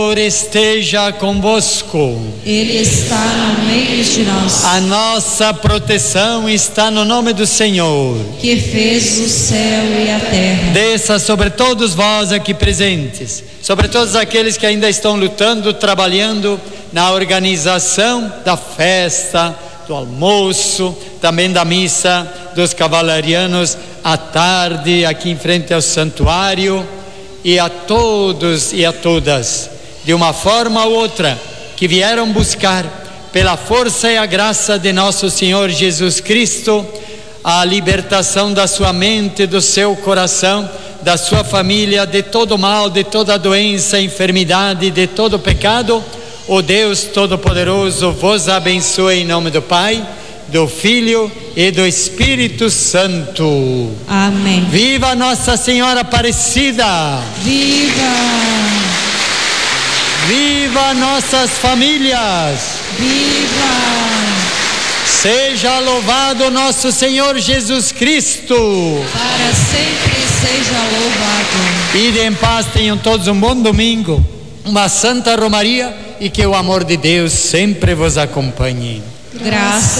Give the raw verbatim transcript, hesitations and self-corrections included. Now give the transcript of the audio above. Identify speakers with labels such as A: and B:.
A: Senhor esteja convosco.
B: Ele está no meio de nós.
A: A nossa proteção está no nome do Senhor,
B: que fez o céu e a terra.
A: Desça sobre todos vós aqui presentes, sobre todos aqueles que ainda estão lutando, trabalhando na organização da festa, do almoço, também da missa dos cavalarianos à tarde, aqui em frente ao santuário, e a todos e a todas, de uma forma ou outra, que vieram buscar, pela força e a graça de nosso Senhor Jesus Cristo, a libertação da sua mente, do seu coração, da sua família, de todo mal, de toda doença, enfermidade, de todo pecado. O Deus Todo-Poderoso vos abençoe em nome do Pai, do Filho e do Espírito Santo.
B: Amém.
A: Viva Nossa Senhora Aparecida!
B: Viva!
A: Viva nossas famílias!
B: Viva!
A: Seja louvado nosso Senhor Jesus Cristo!
B: Para sempre seja louvado.
A: Ide em paz, tenham todos um bom domingo, uma santa romaria, e que o amor de Deus sempre vos acompanhe.
B: Graças